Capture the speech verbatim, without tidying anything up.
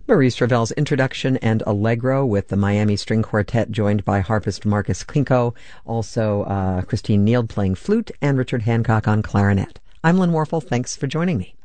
Maurice Ravel's introduction and Allegro with the Miami String Quartet, joined by harpist Marcus Klinko, also uh, Christine Neild playing flute, and Richard Hancock on clarinet. I'm Lynn Warfel. Thanks for joining me.